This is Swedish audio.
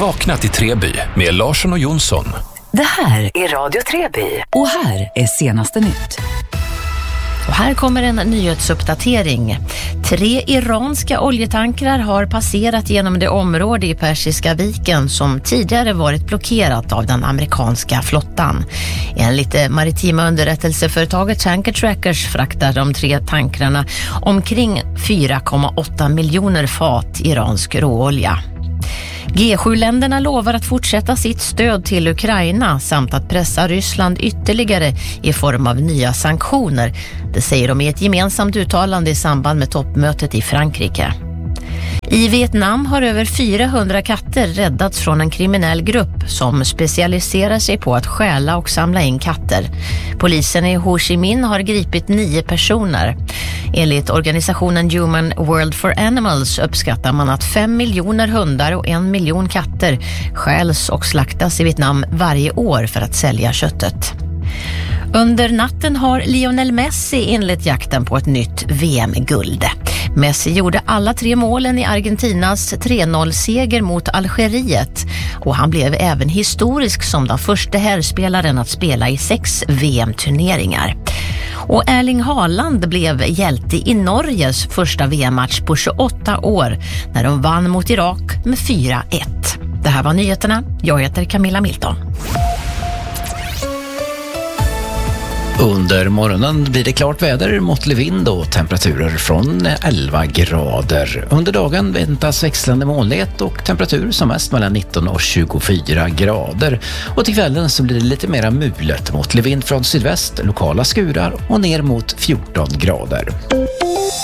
Vaknat i Treby med Larsson och Jonsson. Det här är Radio Treby och här är senaste nytt. Och här kommer en nyhetsuppdatering. 3 iranska oljetankrar har passerat genom det område i Persiska viken som tidigare varit blockerat av den amerikanska flottan. Enligt maritima underrättelseföretaget Tanker Trackers fraktar de 3 tankrarna omkring 4,8 miljoner fat iransk råolja. G7-länderna lovar att fortsätta sitt stöd till Ukraina samt att pressa Ryssland ytterligare i form av nya sanktioner. Det säger de i ett gemensamt uttalande i samband med toppmötet i Frankrike. I Vietnam har över 400 katter räddats från en kriminell grupp som specialiserar sig på att stjäla och samla in katter. Polisen i Ho Chi Minh har gripit 9 personer. Enligt organisationen Human World for Animals uppskattar man att 5 miljoner hundar och 1 miljon katter stjäls och slaktas i Vietnam varje år för att sälja köttet. Under natten har Lionel Messi inlett jakten på ett nytt VM-guld. Messi gjorde alla 3 målen i Argentinas 3-0-seger mot Algeriet och han blev även historisk som den första herrspelaren att spela i 6 VM-turneringar. Och Erling Haaland blev hjälte i Norges första VM-match på 28 år när de vann mot Irak med 4-1. Det här var nyheterna. Jag heter Camilla Milton. Under morgonen blir det klart väder, måttlig vind och temperaturer från 11 grader. Under dagen väntas växlande molnighet och temperatur som mest mellan 19 och 24 grader. Och till kvällen så blir det lite mera mulet, måttlig vind från sydväst, lokala skurar och ner mot 14 grader.